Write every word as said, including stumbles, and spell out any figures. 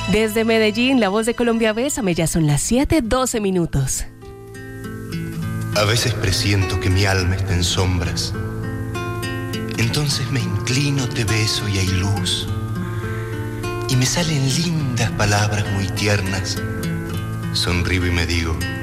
Desde Medellín, La Voz de Colombia, Bésame, ya son las siete, doce minutos. A veces presiento que mi alma está en sombras. Entonces me inclino, te beso y hay luz. Y me salen lindas palabras muy tiernas. Sonrío y me digo: